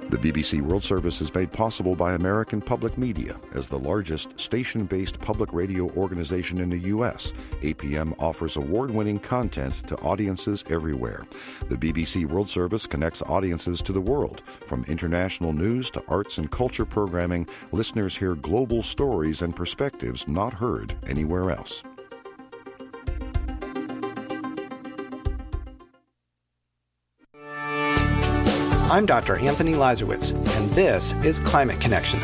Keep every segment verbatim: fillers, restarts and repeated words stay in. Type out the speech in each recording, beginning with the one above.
The B B C World Service is made possible by American Public Media. As the largest station-based public radio organization in the U S, A P M offers award-winning content to audiences everywhere. The B B C World Service connects audiences to the world. From international news to arts and culture programming, listeners hear global stories and perspectives not heard anywhere else. I'm Doctor Anthony Lazarowitz, and this is Climate Connections.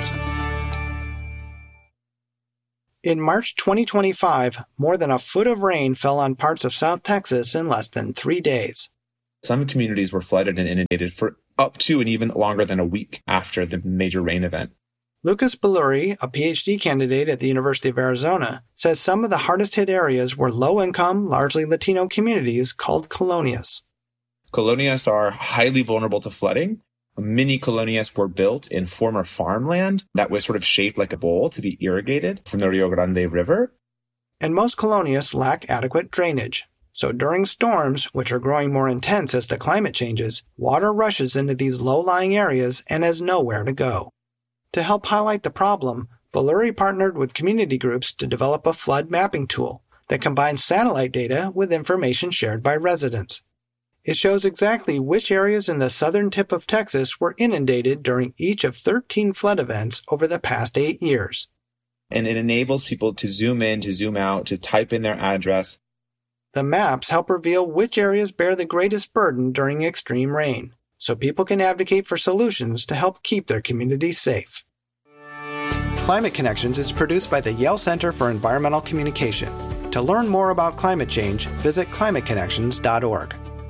In March twenty twenty-five, more than a foot of rain fell on parts of South Texas in less than three days. Some communities were flooded and inundated for up to and even longer than a week after the major rain event. Lucas Belluri, a P H D candidate at the University of Arizona, says some of the hardest-hit areas were low-income, largely Latino communities called colonias. Colonias are highly vulnerable to flooding. Mini colonias were built in former farmland that was sort of shaped like a bowl to be irrigated from the Rio Grande River. And most colonias lack adequate drainage. So during storms, which are growing more intense as the climate changes, water rushes into these low-lying areas and has nowhere to go. To help highlight the problem, Belluri partnered with community groups to develop a flood mapping tool that combines satellite data with information shared by residents. It shows exactly which areas in the southern tip of Texas were inundated during each of thirteen flood events over the past eight years. And it enables people to zoom in, to zoom out, to type in their address. The maps help reveal which areas bear the greatest burden during extreme rain, so people can advocate for solutions to help keep their communities safe. Climate Connections is produced by the Yale Center for Environmental Communication. To learn more about climate change, visit climate connections dot org.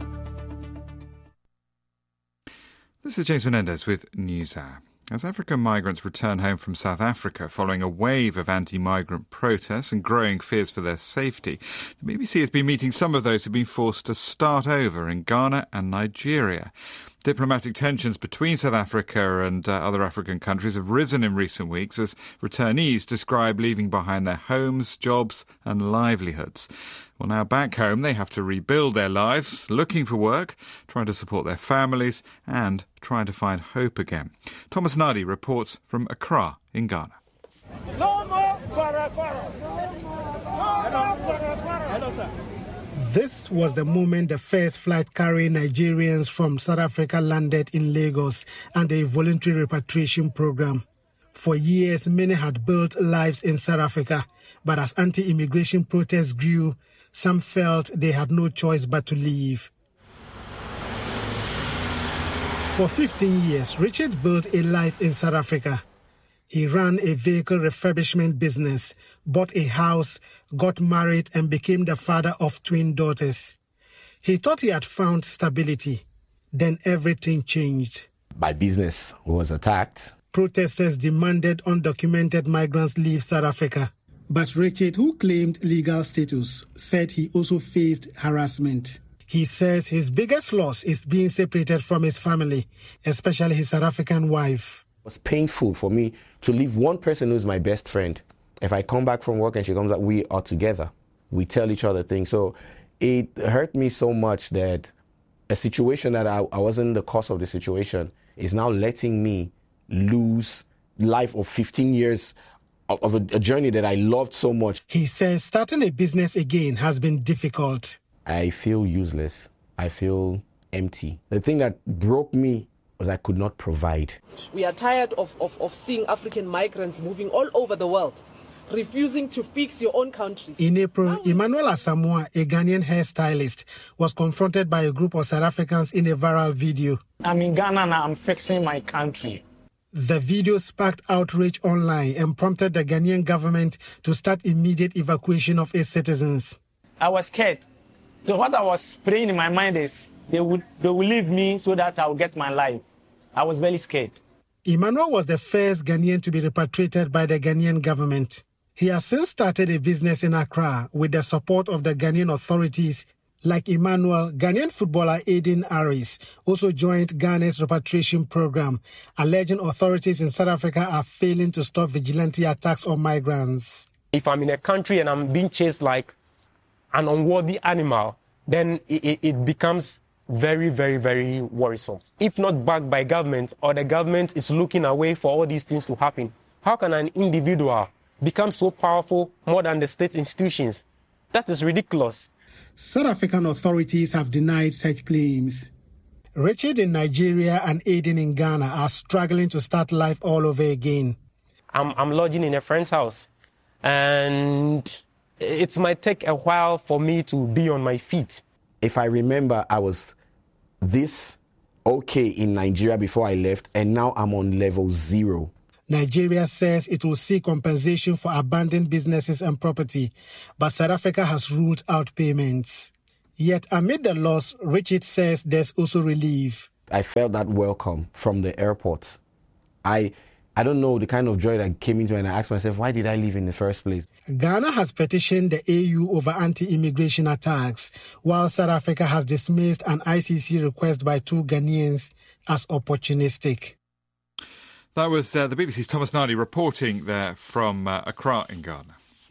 This is James Menendez with NewsHour. As African migrants return home from South Africa following a wave of anti-migrant protests and growing fears for their safety, the B B C has been meeting some of those who've been forced to start over in Ghana and Nigeria. Diplomatic tensions between South Africa and uh, other African countries have risen in recent weeks as returnees describe leaving behind their homes, jobs and livelihoods. Well, now back home, they have to rebuild their lives, looking for work, trying to support their families and trying to find hope again. Thomas Nadi reports from Accra in Ghana. No more para, para. Hello, sir. This was the moment the first flight carrying Nigerians from South Africa landed in Lagos under a voluntary repatriation program. For years, many had built lives in South Africa, but as anti-immigration protests grew, some felt they had no choice but to leave. For fifteen years, Richard built a life in South Africa. He ran a vehicle refurbishment business, bought a house, got married, and became the father of twin daughters. He thought he had found stability. Then everything changed. My business was attacked. Protesters demanded undocumented migrants leave South Africa. But Richard, who claimed legal status, said he also faced harassment. He says his biggest loss is being separated from his family, especially his South African wife. It was painful for me to leave one person who's my best friend. If I come back from work and she comes back, we are together. We tell each other things. So it hurt me so much that a situation that I, I wasn't the cause of the situation is now letting me lose life of fifteen years of a, a journey that I loved so much. He says starting a business again has been difficult. I feel useless. I feel empty. The thing that broke me was I could not provide. We are tired of, of, of seeing African migrants moving all over the world, refusing to fix your own countries. In April, Emmanuel Asamoah, a Ghanaian hairstylist, was confronted by a group of South Africans in a viral video. I'm in Ghana and I'm fixing my country. The video sparked outrage online and prompted the Ghanaian government to start immediate evacuation of its citizens. I was scared. So what I was praying in my mind is they would they will leave me so that I'll get my life. I was very scared. Emmanuel was the first Ghanaian to be repatriated by the Ghanaian government. He has since started a business in Accra with the support of the Ghanaian authorities. Like Emmanuel, Ghanaian footballer Aiden Aris also joined Ghana's repatriation program, alleging authorities in South Africa are failing to stop vigilante attacks on migrants. If I'm in a country and I'm being chased like an unworthy animal, then it, it becomes very, very, very worrisome. If not backed by government, or the government is looking away for all these things to happen, how can an individual become so powerful more than the state institutions? That is ridiculous. South African authorities have denied such claims. Richard in Nigeria and Aiden in Ghana are struggling to start life all over again. I'm, I'm lodging in a friend's house, and it might take a while for me to be on my feet. If I remember, I was this okay in Nigeria before I left, and now I'm on level zero. Nigeria says it will seek compensation for abandoned businesses and property, but South Africa has ruled out payments. Yet amid the loss, Richard says there's also relief. I felt that welcome from the airport. I I don't know the kind of joy that came into me, and I asked myself, why did I leave in the first place? Ghana has petitioned the A U over anti-immigration attacks, while South Africa has dismissed an I C C request by two Ghanaians as opportunistic. That was uh, the B B C's Thomas Nardi reporting there from uh, Accra in Ghana.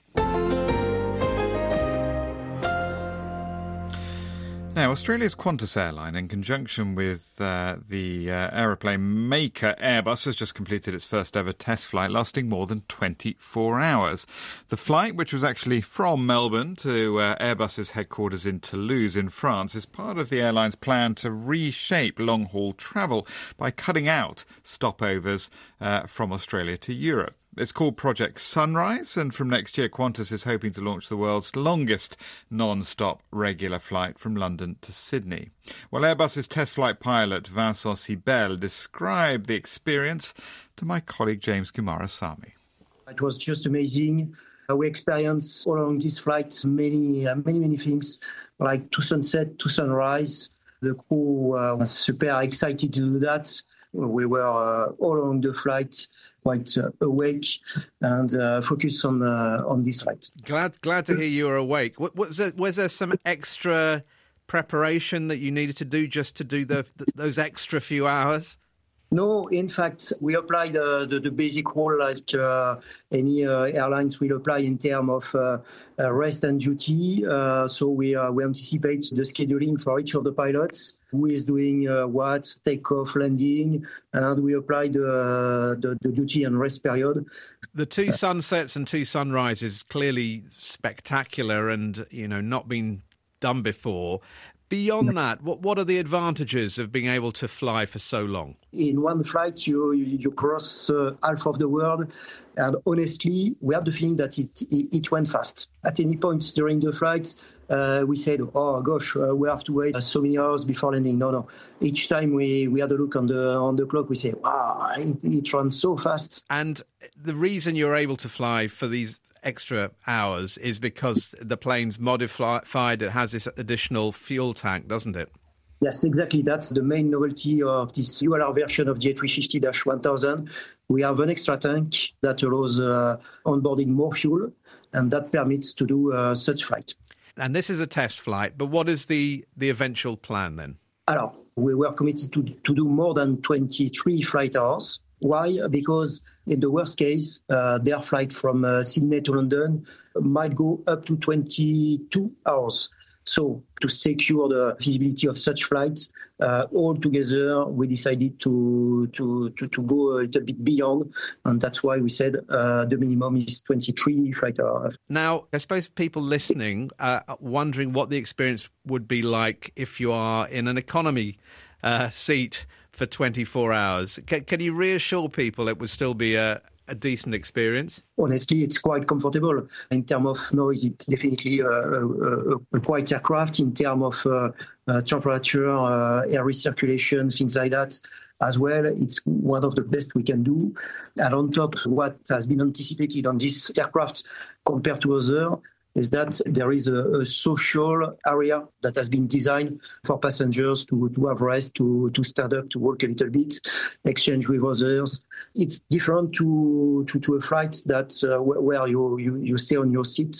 Now, Australia's Qantas airline, in conjunction with uh, the uh, aeroplane maker Airbus, has just completed its first ever test flight lasting more than twenty-four hours. The flight, which was actually from Melbourne to uh, Airbus's headquarters in Toulouse in France, is part of the airline's plan to reshape long-haul travel by cutting out stopovers uh, from Australia to Europe. It's called Project Sunrise, and from next year, Qantas is hoping to launch the world's longest non-stop regular flight from London to Sydney. Well, Airbus's test flight pilot Vincent Sibel described the experience to my colleague James Kumarasamy. It was just amazing. Uh, we experienced all along this flight many, uh, many, many things, like to sunset, to sunrise. The crew uh, was super excited to do that. We were uh, all along the flight quite uh, awake and uh, focused on uh, on this flight. Glad glad to hear you were awake. What, was, there, was there some extra preparation that you needed to do just to do the, the those extra few hours? No, in fact, we applied uh, the, the basic rule like uh, any uh, airlines will apply in terms of uh, uh, rest and duty. Uh, so we uh, we anticipate the scheduling for each of the pilots, who is doing uh, what, takeoff, landing, and we apply the, the, the duty and rest period. The two sunsets and two sunrises, clearly spectacular and, you know, not been done before. Beyond that, what what are the advantages of being able to fly for so long? In one flight, you you, you cross uh, half of the world, and honestly, we have the feeling that it it, it went fast. At any point during the flight, uh, we said, "Oh gosh, uh, we have to wait uh, so many hours before landing." No, no. Each time we, we had a look on the on the clock, we say, "Wow, it, it runs so fast." And the reason you're able to fly for these extra hours is because the plane's modified, it has this additional fuel tank, doesn't it? Yes, exactly. That's the main novelty of this U L R version of the A three fifty dash one thousand. We have an extra tank that allows uh, onboarding more fuel, and that permits to do uh, such flight. And this is a test flight, but what is the, the eventual plan then? Alors, we were committed to, to do more than twenty-three flight hours. Why? Because in the worst case, uh, their flight from uh, Sydney to London might go up to twenty-two hours. So to secure the feasibility of such flights, uh, all together, we decided to, to, to, to go a little bit beyond. And that's why we said uh, the minimum is twenty-three flight hours. Now, I suppose people listening are wondering what the experience would be like if you are in an economy uh, seat for twenty-four hours. Can, can you reassure people it would still be a, a decent experience? Honestly, it's quite comfortable. In terms of noise, it's definitely a, a, a quiet aircraft. In terms of uh, uh, temperature, uh, air recirculation, things like that as well, it's one of the best we can do. And on top, what has been anticipated on this aircraft compared to others is that there is a, a social area that has been designed for passengers to, to have rest, to, to stand up, to walk a little bit, exchange with others. It's different to to, to a flight that uh, where you, you, you stay on your seat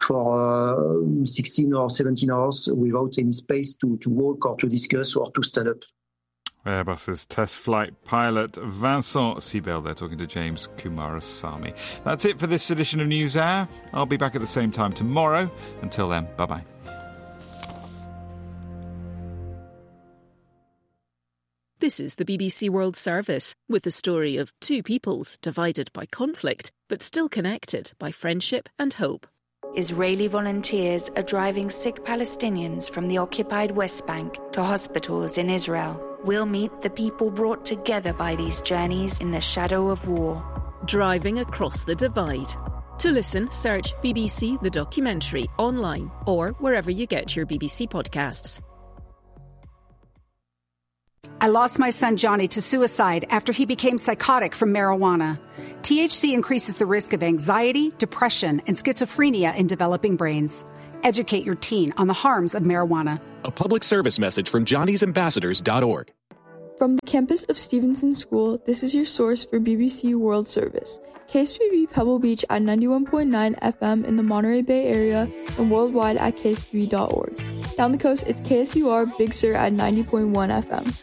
for uh, sixteen or seventeen hours without any space to, to walk or to discuss or to stand up. Airbus's test flight pilot Vincent Sibel there talking to James Kumarasamy. That's it for this edition of NewsHour. I'll be back at the same time tomorrow. Until then, bye-bye. This is the B B C World Service, with the story of two peoples divided by conflict, but still connected by friendship and hope. Israeli volunteers are driving sick Palestinians from the occupied West Bank to hospitals in Israel. We'll meet the people brought together by these journeys in the shadow of war. Driving across the divide. To listen, search B B C The Documentary online or wherever you get your B B C podcasts. I lost my son Johnny to suicide after he became psychotic from marijuana. T H C increases the risk of anxiety, depression, and schizophrenia in developing brains. Educate your teen on the harms of marijuana. A public service message from johnny's ambassadors dot org. From the campus of Stevenson School, this is your source for B B C World Service. K S P B Pebble Beach at ninety-one point nine F M in the Monterey Bay area and worldwide at K S P B dot org. Down the coast, it's K S U R Big Sur at ninety point one F M.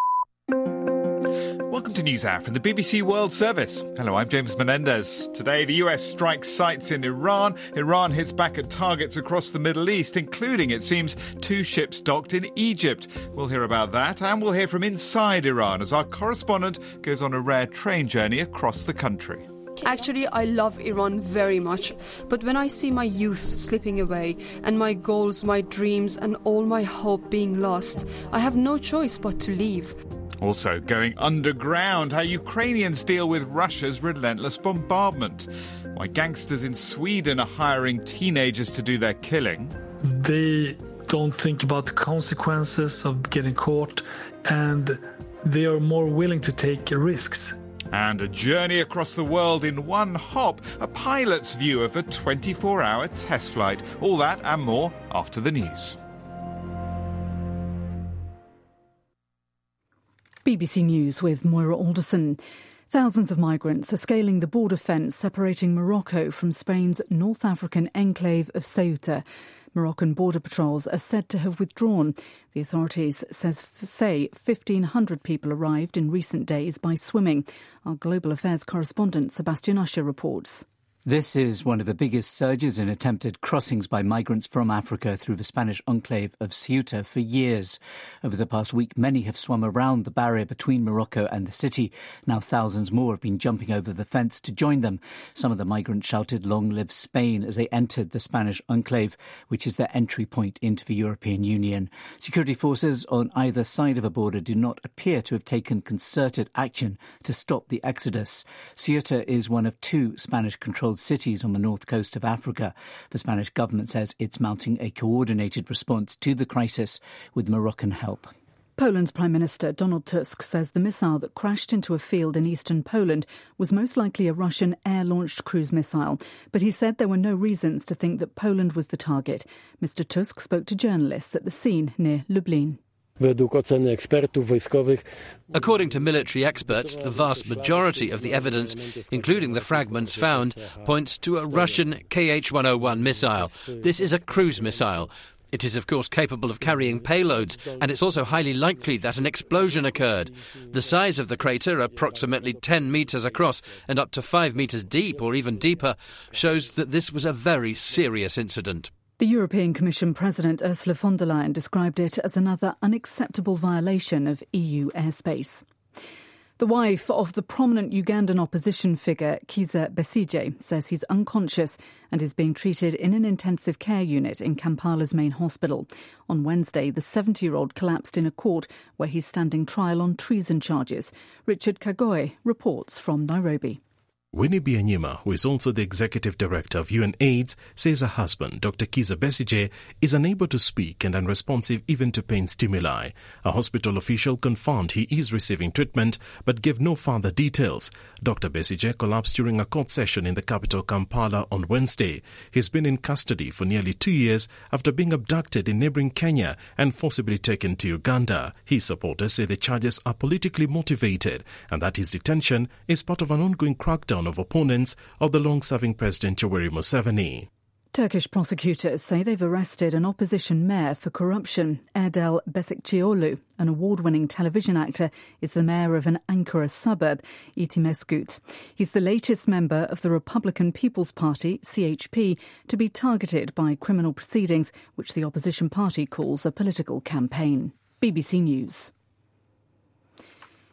Welcome to NewsHour from the B B C World Service. Hello, I'm James Menendez. Today, the U S strikes sites in Iran. Iran hits back at targets across the Middle East, including, it seems, two ships docked in Egypt. We'll hear about that, and we'll hear from inside Iran as our correspondent goes on a rare train journey across the country. Actually, I love Iran very much, but when I see my youth slipping away and my goals, my dreams and all my hope being lost, I have no choice but to leave. Also, going underground, how Ukrainians deal with Russia's relentless bombardment. Why gangsters in Sweden are hiring teenagers to do their killing. They don't think about the consequences of getting caught, and they are more willing to take risks. And a journey across the world in one hop, a pilot's view of a twenty-four hour test flight. All that and more after the news. B B C News with Moira Alderson. Thousands of migrants are scaling the border fence separating Morocco from Spain's North African enclave of Ceuta. Moroccan border patrols are said to have withdrawn. The authorities says, say fifteen hundred people arrived in recent days by swimming. Our Global Affairs correspondent Sebastian Usher reports. This is one of the biggest surges in attempted crossings by migrants from Africa through the Spanish enclave of Ceuta for years. Over the past week, many have swum around the barrier between Morocco and the city. Now thousands more have been jumping over the fence to join them. Some of the migrants shouted "Long live Spain" as they entered the Spanish enclave, which is their entry point into the European Union. Security forces on either side of the border do not appear to have taken concerted action to stop the exodus. Ceuta is one of two Spanish-controlled cities on the north coast of Africa. The Spanish government says it's mounting a coordinated response to the crisis with Moroccan help. Poland's Prime Minister Donald Tusk says the missile that crashed into a field in eastern Poland was most likely a Russian air-launched cruise missile. But he said there were no reasons to think that Poland was the target. Mister Tusk spoke to journalists at the scene near Lublin. According to military experts, the vast majority of the evidence, including the fragments found, points to a Russian K H one oh one missile. This is a cruise missile. It is, of course, capable of carrying payloads, and it's also highly likely that an explosion occurred. The size of the crater, approximately ten metres across and up to five metres deep or even deeper, shows that this was a very serious incident. The European Commission President Ursula von der Leyen described it as another unacceptable violation of E U airspace. The wife of the prominent Ugandan opposition figure Kizza Besigye says he's unconscious and is being treated in an intensive care unit in Kampala's main hospital. On Wednesday, the seventy-year-old collapsed in a court where he's standing trial on treason charges. Richard Kagoe reports from Nairobi. Winnie Byanyima, who is also the executive director of UNAIDS, says her husband, Doctor Kizza Besigye, is unable to speak and unresponsive even to pain stimuli. A hospital official confirmed he is receiving treatment but gave no further details. Doctor Besigye collapsed during a court session in the capital Kampala on Wednesday. He's been in custody for nearly two years after being abducted in neighboring Kenya and forcibly taken to Uganda. His supporters say the charges are politically motivated and that his detention is part of an ongoing crackdown of opponents of the long-serving President Yoweri Museveni. Turkish prosecutors say they've arrested an opposition mayor for corruption. Erdal Besikçioğlu, an award-winning television actor, is the mayor of an Ankara suburb, Etimesgut. He's the latest member of the Republican People's Party, C H P, to be targeted by criminal proceedings, which the opposition party calls a political campaign. B B C News.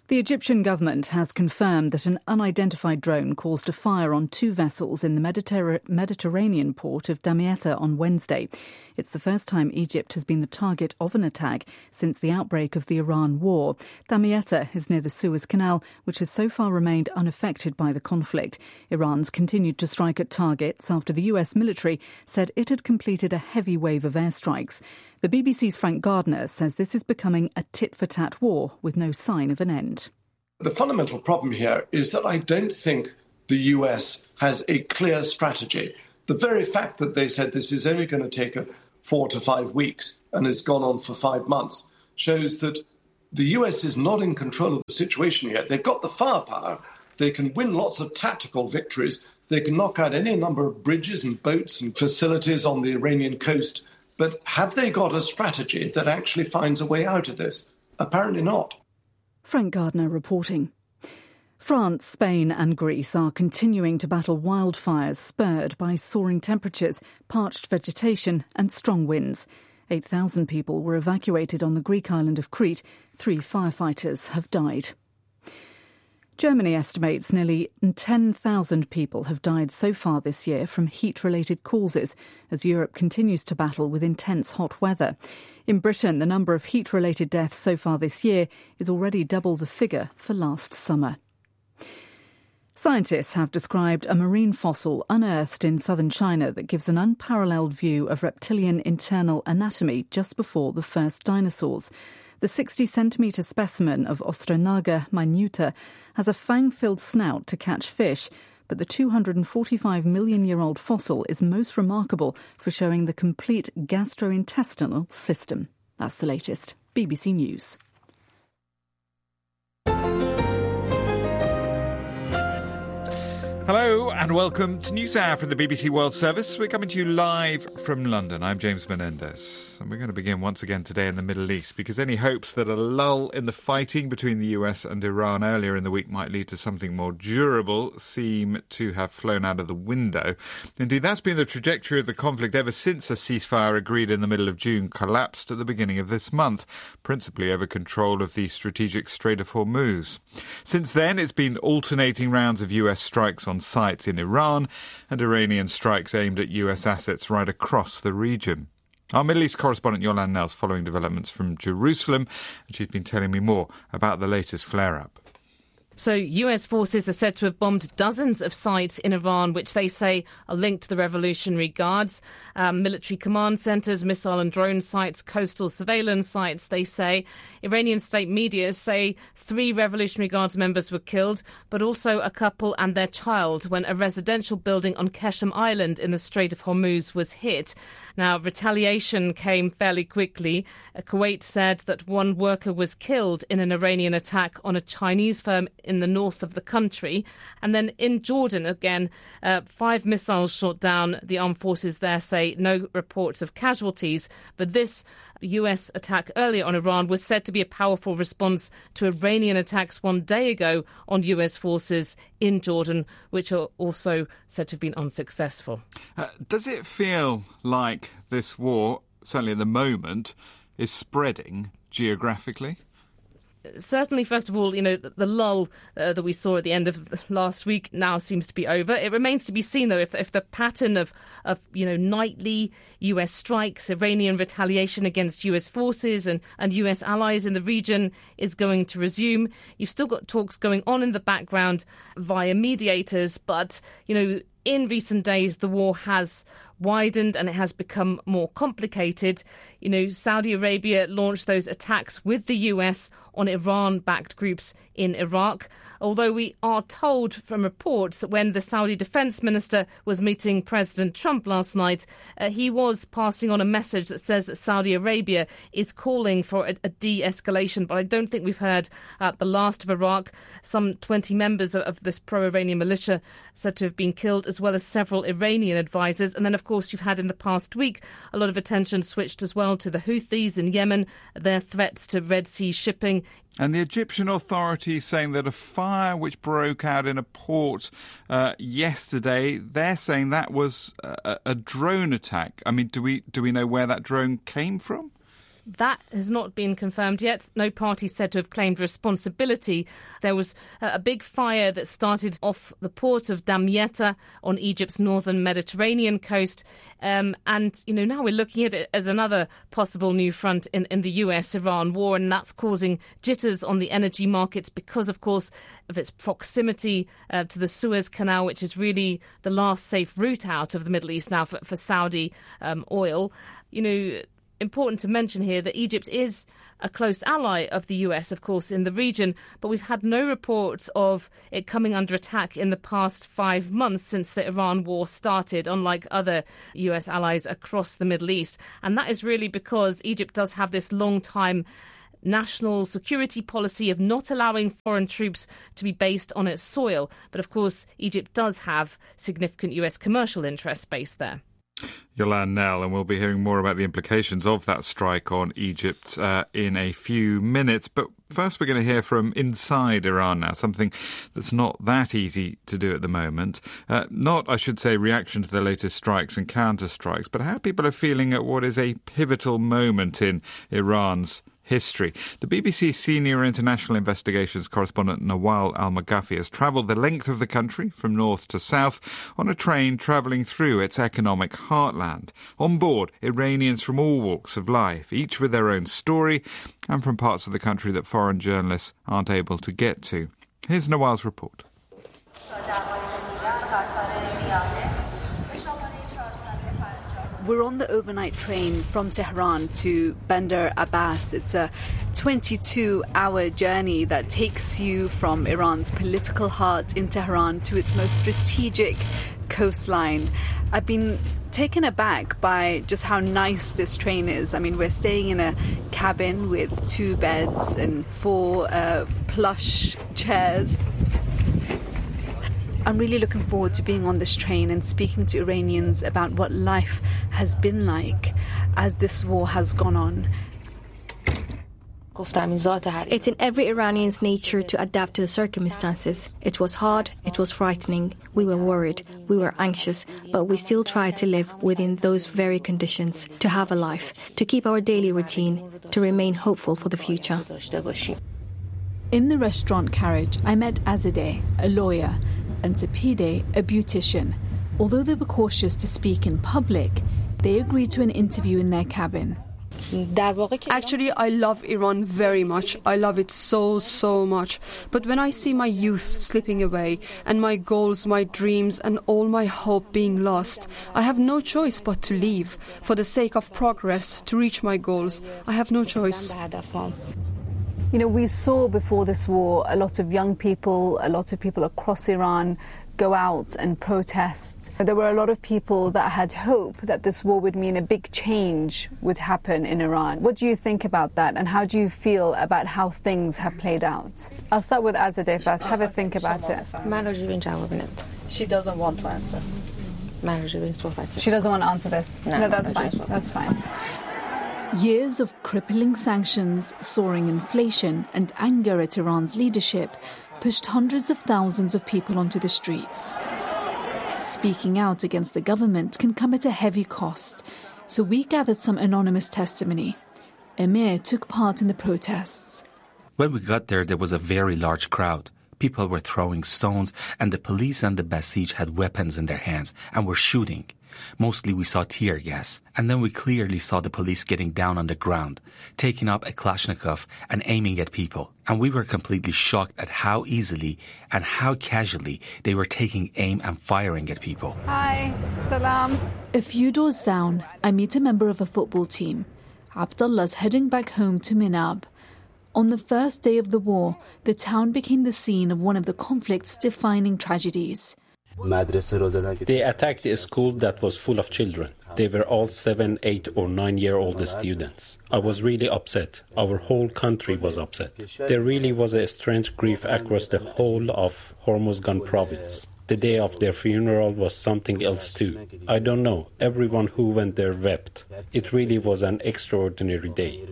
The Egyptian government has confirmed that an unidentified drone caused a fire on two vessels in the Mediter- Mediterranean port of Damietta on Wednesday. It's the first time Egypt has been the target of an attack since the outbreak of the Iran war. Damietta is near the Suez Canal, which has so far remained unaffected by the conflict. Iran's continued to strike at targets after the U S military said it had completed a heavy wave of airstrikes. The B B C's Frank Gardner says this is becoming a tit-for-tat war with no sign of an end. The fundamental problem here is that I don't think the U S has a clear strategy. The very fact that they said this is only going to take a four to five weeks and has gone on for five months shows that the U S is not in control of the situation yet. They've got the firepower. They can win lots of tactical victories. They can knock out any number of bridges and boats and facilities on the Iranian coast. But have they got a strategy that actually finds a way out of this? Apparently not. Frank Gardner reporting. France, Spain and Greece are continuing to battle wildfires spurred by soaring temperatures, parched vegetation and strong winds. eight thousand people were evacuated on the Greek island of Crete. Three firefighters have died. Germany estimates nearly ten thousand people have died so far this year from heat-related causes as Europe continues to battle with intense hot weather. In Britain, the number of heat-related deaths so far this year is already double the figure for last summer. Scientists have described a marine fossil unearthed in southern China that gives an unparalleled view of reptilian internal anatomy just before the first dinosaurs. The sixty centimetre specimen of Ostronaga minuta has a fang-filled snout to catch fish, but the two hundred forty-five million year old fossil is most remarkable for showing the complete gastrointestinal system. That's the latest. B B C News. Hello and welcome to NewsHour from the B B C World Service. We're coming to you live from London. I'm James Menendez, and we're going to begin once again today in the Middle East because any hopes that a lull in the fighting between the U S and Iran earlier in the week might lead to something more durable seem to have flown out of the window. Indeed, that's been the trajectory of the conflict ever since a ceasefire agreed in the middle of June collapsed at the beginning of this month, principally over control of the strategic Strait of Hormuz. Since then, it's been alternating rounds of U S strikes on sites in Iran and Iranian strikes aimed at U S assets right across the region. Our Middle East correspondent Yolande Knell's following developments from Jerusalem, and she's been telling me more about the latest flare-up. So U S forces are said to have bombed dozens of sites in Iran, which they say are linked to the Revolutionary Guards. Um, military command centres, missile and drone sites, coastal surveillance sites, they say. Iranian state media say three Revolutionary Guards members were killed, but also a couple and their child when a residential building on Keshem Island in the Strait of Hormuz was hit. Now, retaliation came fairly quickly. Kuwait said that one worker was killed in an Iranian attack on a Chinese firm in the north of the country. And then in Jordan, again, uh, five missiles shot down. The armed forces there say no reports of casualties. But this U S attack earlier on Iran was said to be a powerful response to Iranian attacks one day ago on U S forces in Jordan, which are also said to have been unsuccessful. Uh, does it feel like this war, certainly at the moment, is spreading geographically? Certainly, first of all, you know, the, the lull uh, that we saw at the end of last week now seems to be over. It remains to be seen, though, if, if the pattern of, of, you know, nightly U S strikes, Iranian retaliation against U S forces and, and U S allies in the region is going to resume. You've still got talks going on in the background via mediators, but, you know, in recent days, the war has widened and it has become more complicated. You know, Saudi Arabia launched those attacks with the U S on Iran-backed groups in Iraq. Although we are told from reports that when the Saudi defense minister was meeting President Trump last night, uh, he was passing on a message that says that Saudi Arabia is calling for a, a de-escalation. But I don't think we've heard uh, the last of Iraq. Some twenty members of, of this pro-Iranian militia said to have been killed, as well as several Iranian advisors. And then, of course, you've had in the past week a lot of attention switched as well to the Houthis in Yemen, their threats to Red Sea shipping. And the Egyptian authorities saying that a fire which broke out in a port uh, yesterday, they're saying that was a, a drone attack. I mean, do we do we know where that drone came from? That has not been confirmed yet. No party said to have claimed responsibility. There was a big fire that started off the port of Damietta on Egypt's northern Mediterranean coast. Um, and, you know, now we're looking at it as another possible new front in, in the U S-Iran war, and that's causing jitters on the energy markets because, of course, of its proximity uh, to the Suez Canal, which is really the last safe route out of the Middle East now for, for Saudi um, oil. You know, important to mention here that Egypt is a close ally of the U S, of course, in the region, but we've had no reports of it coming under attack in the past five months since the Iran war started, unlike other U S allies across the Middle East. And that is really because Egypt does have this long-time national security policy of not allowing foreign troops to be based on its soil. But, of course, Egypt does have significant U S commercial interests based there. Yolande Knell, and we'll be hearing more about the implications of that strike on Egypt uh, in a few minutes. But first we're going to hear from inside Iran now, something that's not that easy to do at the moment. Uh, not, I should say, reaction to the latest strikes and counter-strikes, but how people are feeling at what is a pivotal moment in Iran's history. The B B C senior international investigations correspondent Nawal Al-Maghafi has travelled the length of the country from north to south on a train travelling through its economic heartland. On board, Iranians from all walks of life, each with their own story and from parts of the country that foreign journalists aren't able to get to. Here's Nawal's report. We're on the overnight train from Tehran to Bandar Abbas. It's a twenty-two hour journey that takes you from Iran's political heart in Tehran to its most strategic coastline. I've been taken aback by just how nice this train is. I mean, we're staying in a cabin with two beds and four uh, plush chairs. I'm really looking forward to being on this train and speaking to Iranians about what life has been like as this war has gone on. It's in every Iranian's nature to adapt to the circumstances. It was hard, it was frightening, we were worried, we were anxious, but we still tried to live within those very conditions, to have a life, to keep our daily routine, to remain hopeful for the future. In the restaurant carriage, I met Azadeh, a lawyer, and Zepide, a beautician. Although they were cautious to speak in public, they agreed to an interview in their cabin. Actually, I love Iran very much. I love it so, so much. But when I see my youth slipping away and my goals, my dreams and all my hope being lost, I have no choice but to leave. For the sake of progress, to reach my goals, I have no choice. You know, we saw before this war a lot of young people, a lot of people across Iran go out and protest. There were a lot of people that had hope that this war would mean a big change would happen in Iran. What do you think about that, and how do you feel about how things have played out? I'll start with Azadeh first. Have a think about it. She doesn't want to answer. She doesn't want to answer this? No, no that's fine. That's fine. Years of crippling sanctions, soaring inflation and anger at Iran's leadership pushed hundreds of thousands of people onto the streets. Speaking out against the government can come at a heavy cost, so we gathered some anonymous testimony. Emir took part in the protests. When we got there, there was a very large crowd. People were throwing stones, and the police and the Basij had weapons in their hands and were shooting. Mostly we saw tear gas, and then we clearly saw the police getting down on the ground, taking up a Kalashnikov and aiming at people. And we were completely shocked at how easily and how casually they were taking aim and firing at people. Hi, salam. A few doors down, I meet a member of a football team. Abdullah's heading back home to Minab. On the first day of the war, the town became the scene of one of the conflict's defining tragedies. They attacked a school that was full of children. They were all seven, eight or nine year old students. I was really upset. Our whole country was upset. There really was a strange grief across the whole of Hormozgan province. The day of their funeral was something else too. I don't know. Everyone who went there wept. It really was an extraordinary day.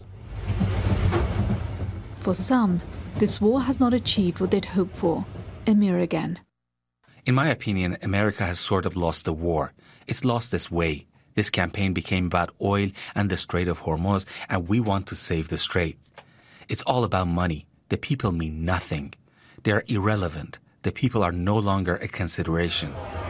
For some, this war has not achieved what they'd hoped for. Emir again. In my opinion, America has sort of lost the war. It's lost its way. This campaign became about oil and the Strait of Hormuz, and we want to save the strait. It's all about money. The people mean nothing. They are irrelevant. The people are no longer a consideration.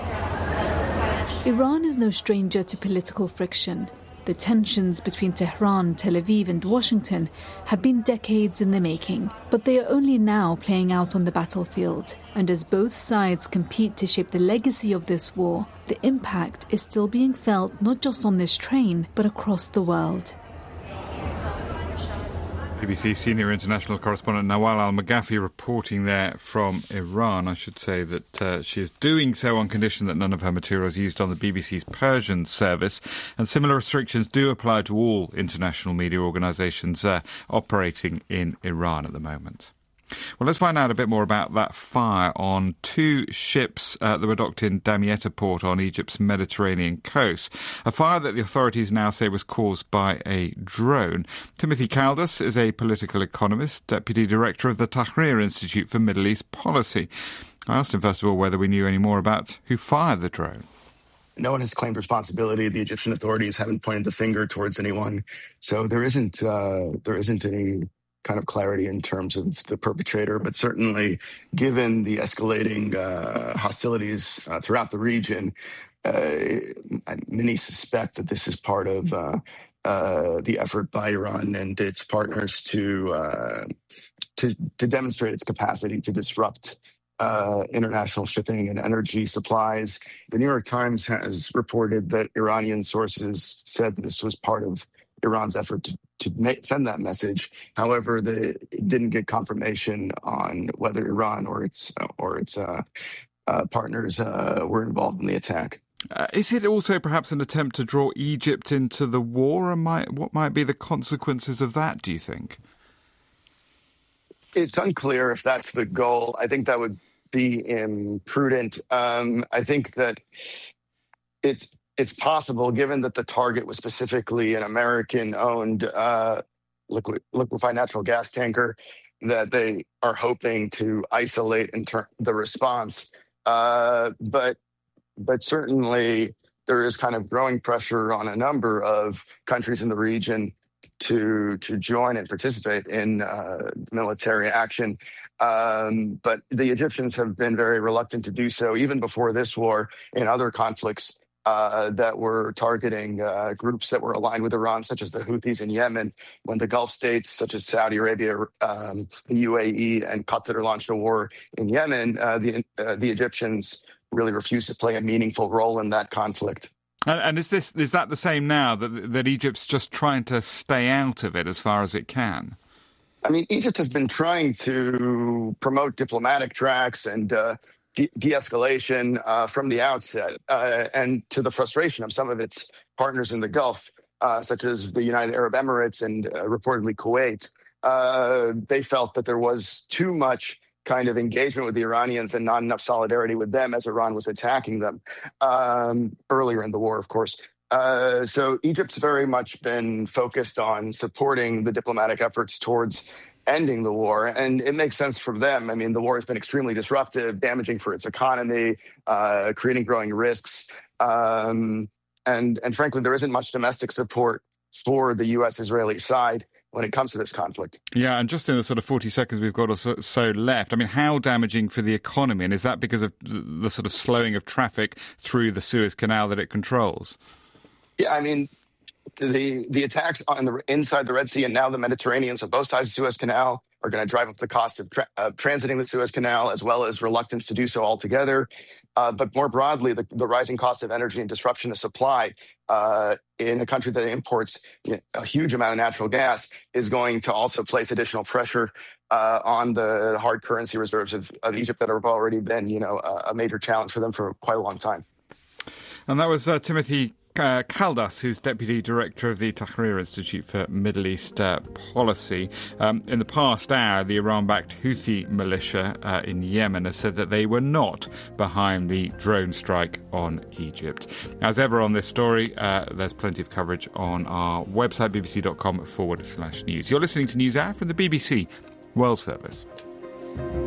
Iran is no stranger to political friction. The tensions between Tehran, Tel Aviv and Washington have been decades in the making, but they are only now playing out on the battlefield. And as both sides compete to shape the legacy of this war, the impact is still being felt not just on this train, but across the world. B B C senior international correspondent Nawal Al-Maghafi reporting there from Iran. I should say that uh, she is doing so on condition that none of her material is used on the B B C's Persian service, and similar restrictions do apply to all international media organisations uh, operating in Iran at the moment. Well, let's find out a bit more about that fire on two ships uh, that were docked in Damietta port on Egypt's Mediterranean coast. A fire that the authorities now say was caused by a drone. Timothy Caldas is a political economist, deputy director of the Tahrir Institute for Middle East Policy. I asked him, first of all, whether we knew any more about who fired the drone. No one has claimed responsibility. The Egyptian authorities haven't pointed the finger towards anyone. So there isn't uh, there isn't any kind of clarity in terms of the perpetrator, but certainly given the escalating uh, hostilities uh, throughout the region, uh, many suspect that this is part of uh, uh, the effort by Iran and its partners to, uh, to, to demonstrate its capacity to disrupt uh, international shipping and energy supplies. The New York Times has reported that Iranian sources said that this was part of Iran's effort to, to make, send that message. However, the, it didn't get confirmation on whether Iran or its or its uh, uh, partners uh, were involved in the attack. Uh, is it also perhaps an attempt to draw Egypt into the war, and might, what might be the consequences of that, do you think? It's unclear if that's the goal. I think that would be imprudent. Um, I think that it's It's possible, given that the target was specifically an American-owned uh, liquid, liquefied natural gas tanker, that they are hoping to isolate in ter- the response. Uh, but but certainly there is kind of growing pressure on a number of countries in the region to to join and participate in uh, military action. Um, but the Egyptians have been very reluctant to do so, even before this war in other conflicts Uh, that were targeting uh, groups that were aligned with Iran, such as the Houthis in Yemen, when the Gulf states, such as Saudi Arabia, um, the U A E, and Qatar launched a war in Yemen. Uh, the uh, the Egyptians really refused to play a meaningful role in that conflict. And, and is this is that the same now, that that Egypt's just trying to stay out of it as far as it can? I mean, Egypt has been trying to promote diplomatic tracks and uh, De- de-escalation uh, from the outset, uh, and to the frustration of some of its partners in the Gulf, uh, such as the United Arab Emirates and uh, reportedly Kuwait. Uh, they felt that there was too much kind of engagement with the Iranians and not enough solidarity with them as Iran was attacking them um, earlier in the war, of course. Uh, so Egypt's very much been focused on supporting the diplomatic efforts towards ending the war, and it makes sense from them. I mean, the war has been extremely disruptive, damaging for its economy, uh, creating growing risks, um, and and frankly, there isn't much domestic support for the U S-Israeli side when it comes to this conflict. Yeah, and just in the sort of forty seconds we've got or so, so left, I mean, how damaging for the economy, and is that because of the sort of slowing of traffic through the Suez Canal that it controls? Yeah, I mean, The the attacks on the inside the Red Sea and now the Mediterranean, so both sides of the Suez Canal, are going to drive up the cost of tra- uh, transiting the Suez Canal, as well as reluctance to do so altogether. Uh, but more broadly, the, the rising cost of energy and disruption of supply uh, in a country that imports you know, a huge amount of natural gas is going to also place additional pressure uh, on the hard currency reserves of, of Egypt that have already been, you know, a, a major challenge for them for quite a long time. And that was uh, Timothy Uh, Caldas, who's Deputy Director of the Tahrir Institute for Middle East uh, Policy. Um, in the past hour, the Iran-backed Houthi militia uh, in Yemen have said that they were not behind the drone strike on Egypt. As ever on this story, uh, there's plenty of coverage on our website, bbc.com forward slash news. You're listening to NewsHour from the B B C World Service.